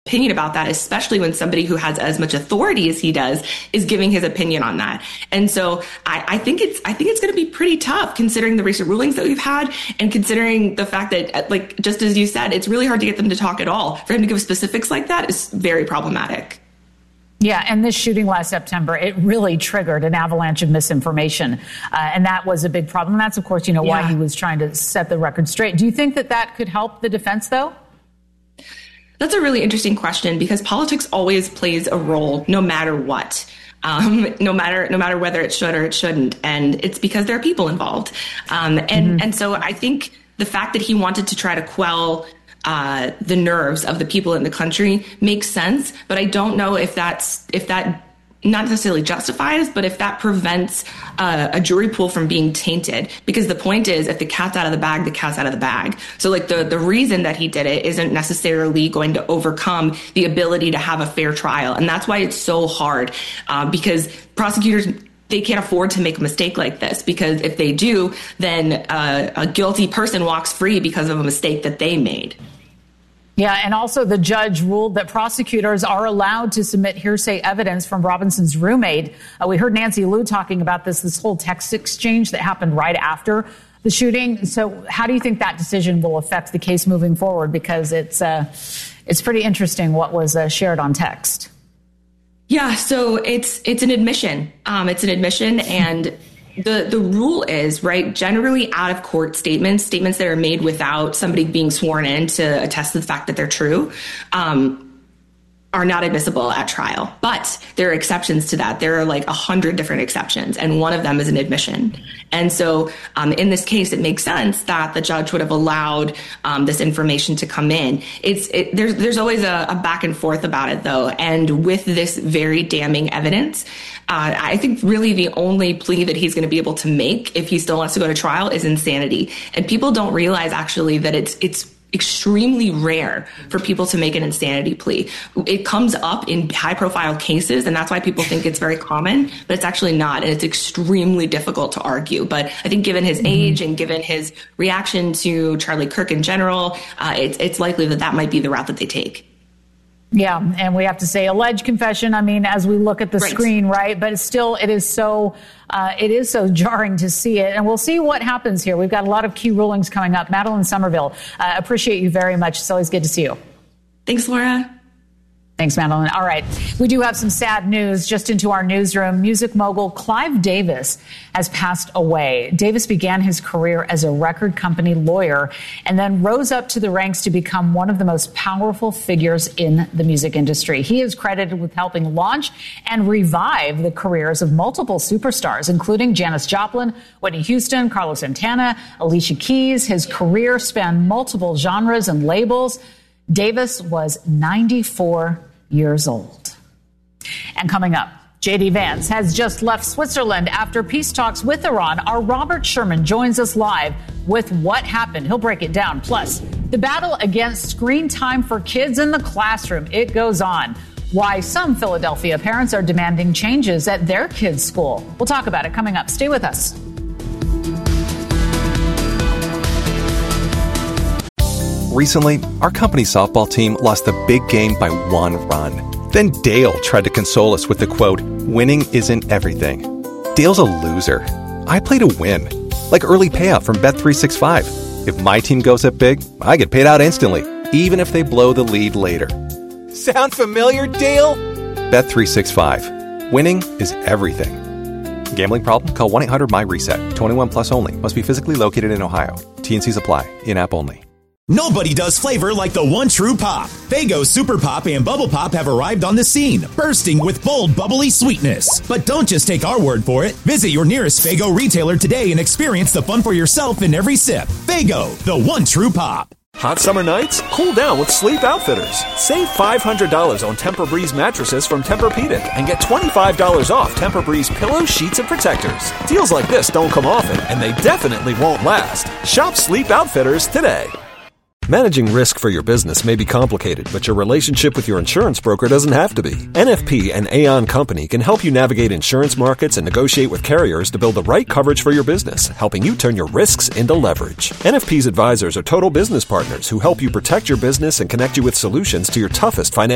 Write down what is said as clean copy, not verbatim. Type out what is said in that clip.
opinion about that, especially when somebody who has as much authority as he does is giving his opinion on that. And so I think it's going to be pretty tough considering the recent rulings that we've had and considering the fact that, like, just as you said, it's really hard to get them to talk at all. For him to give specifics like that is very problematic. Yeah, and this shooting last September, it really triggered an avalanche of misinformation. And that was a big problem. And that's, of course, why he was trying to set the record straight. Do you think that could help the defense, though? That's a really interesting question because politics always plays a role no matter what. No matter whether it should or it shouldn't. And it's because there are people involved. And so I think the fact that he wanted to try to quell the nerves of the people in the country makes sense. But I don't know if that not necessarily justifies, but if that prevents a jury pool from being tainted. Because the point is, if the cat's out of the bag, the cat's out of the bag. So like the reason that he did it isn't necessarily going to overcome the ability to have a fair trial. And that's why it's so hard because prosecutors, they can't afford to make a mistake like this, because if they do, then a guilty person walks free because of a mistake that they made. Yeah, and also the judge ruled that prosecutors are allowed to submit hearsay evidence from Robinson's roommate. We heard Nancy Liu talking about this whole text exchange that happened right after the shooting. So how do you think that decision will affect the case moving forward? Because it's pretty interesting what was shared on text. Yeah, so it's an admission. It's an admission, and the rule is, right, generally out of court statements that are made without somebody being sworn in to attest to the fact that they're true, are not admissible at trial. But there are exceptions to that. There are like 100 different exceptions, and one of them is an admission. And so in this case, it makes sense that the judge would have allowed this information to come in. There's always a back and forth about it, though. And with this very damning evidence, I think really the only plea that he's going to be able to make if he still wants to go to trial is insanity. And people don't realize actually that it's extremely rare for people to make an insanity plea. It comes up in high profile cases, and that's why people think it's very common, but it's actually not. And it's extremely difficult to argue. But I think given his age and given his reaction to Charlie Kirk in general, it's likely that might be the route that they take. Yeah, and we have to say alleged confession. I mean, as we look at the screen, right? But it's still, it is so jarring to see it. And we'll see what happens here. We've got a lot of key rulings coming up. Madeline Somerville, appreciate you very much. It's always good to see you. Thanks, Laura. Thanks, Madeline. All right. We do have some sad news just into our newsroom. Music mogul Clive Davis has passed away. Davis began his career as a record company lawyer and then rose up to the ranks to become one of the most powerful figures in the music industry. He is credited with helping launch and revive the careers of multiple superstars, including Janis Joplin, Whitney Houston, Carlos Santana, Alicia Keys. His career spanned multiple genres and labels. Davis was 94 years old. And coming up, J.D. Vance has just left Switzerland after peace talks with Iran. Our Robert Sherman joins us live with what happened. He'll break it down. Plus, the battle against screen time for kids in the classroom. It goes on. Why some Philadelphia parents are demanding changes at their kids' school. We'll talk about it coming up. Stay with us. Recently, our company's softball team lost the big game by 1 run. Then Dale tried to console us with the quote, "Winning isn't everything." Dale's a loser. I play to win. Like early payout from Bet365. If my team goes up big, I get paid out instantly, even if they blow the lead later. Sound familiar, Dale? Bet365. Winning is everything. Gambling problem? Call 1-800-MY-RESET. 21 plus only. Must be physically located in Ohio. T&Cs apply. In-app only. Nobody does flavor like the one true pop. Faygo Super Pop and Bubble Pop have arrived on the scene, bursting with bold, bubbly sweetness. But don't just take our word for it. Visit your nearest Faygo retailer today and experience the fun for yourself in every sip. Faygo, the one true pop. Hot summer nights? Cool down with Sleep Outfitters. Save $500 on Tempur-Breeze mattresses from Tempur-Pedic and get $25 off Tempur-Breeze pillows, sheets, and protectors. Deals like this don't come often, and they definitely won't last. Shop Sleep Outfitters today. Managing risk for your business may be complicated, but your relationship with your insurance broker doesn't have to be. NFP and Aon Company can help you navigate insurance markets and negotiate with carriers to build the right coverage for your business, helping you turn your risks into leverage. NFP's advisors are total business partners who help you protect your business and connect you with solutions to your toughest financial